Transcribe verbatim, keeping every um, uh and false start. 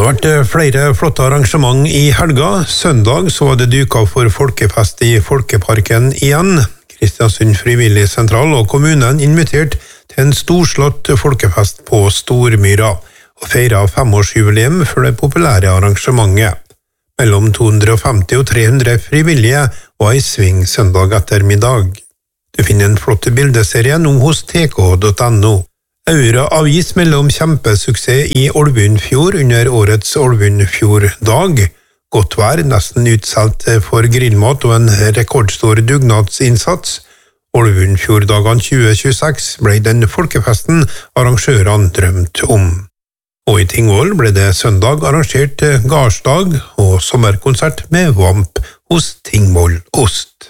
vært flere flotte arrangement i helga. Søndag så var det duka for folkefest i Folkeparken igjen. Kristiansund Frivillig Sentral og kommunen invitert til en storslått folkefest på Stormyra og feiret femårsjubileum for det populære arrangementet. Mellom to hundre femti og tre hundre frivillige var i sving søndag ettermiddag. Du finner en flott bildeserie nå hos t k punktum no. Aura avis mellom kjempesuksess i Ålvundfjord under årets Ålvundfjorddag. Godt vær, nesten utsolgt for grillmat og en rekordstor dugnadsinnsats. Ålvundfjorddagene tjue tjueseks ble den folkefesten arrangørene drømt om. Og i Tingvoll ble det søndag arrangert gardsdag og sommerkonsert med Vamp hos Tingvoll Ost.